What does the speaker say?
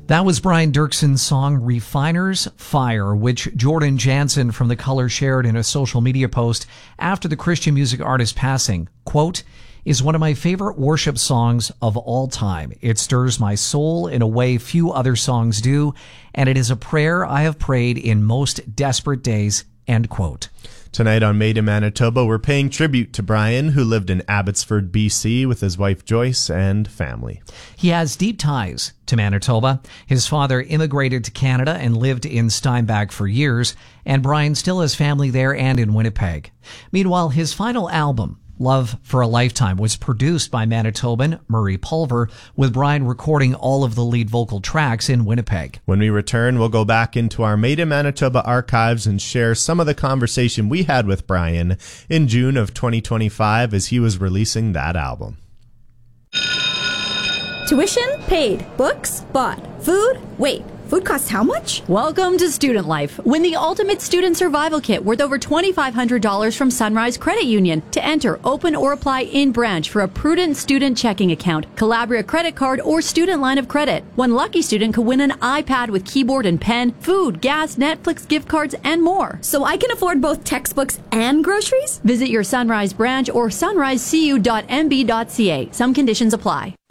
That was Brian Dirkson's song Refiner's Fire, which Jordan Jansen from The Color shared in a social media post after the Christian music artist's passing. Quote, is one of my favorite worship songs of all time. It stirs my soul in a way few other songs do, and it is a prayer I have prayed in most desperate days, end quote. Tonight on Made in Manitoba, we're paying tribute to Brian, who lived in Abbotsford, BC, with his wife Joyce and family. He has deep ties to Manitoba. His father immigrated to Canada and lived in Steinbach for years, and Brian still has family there and in Winnipeg. Meanwhile, his final album, Love for a Lifetime, was produced by Manitoban Murray Pulver, with Brian recording all of the lead vocal tracks in Winnipeg. When we return, we'll go back into our Made in Manitoba archives and share some of the conversation we had with Brian in June of 2025 as he was releasing that album. Tuition? Paid. Books? Bought. Food? Wait. Food costs how much? Welcome to Student Life. Win the Ultimate Student Survival Kit worth over $2,500 from Sunrise Credit Union. To enter, open or apply in branch for a prudent student checking account, Calabria credit card, or student line of credit. One lucky student could win an iPad with keyboard and pen, food, gas, Netflix gift cards, and more. So I can afford both textbooks and groceries? Visit your Sunrise branch or sunrisecu.mb.ca. Some conditions apply.